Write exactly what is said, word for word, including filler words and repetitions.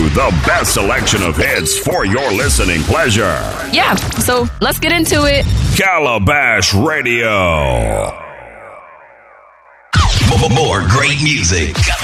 the best selection of hits for your listening pleasure. Yeah, so let's get into it. Calabash Radio. More great music.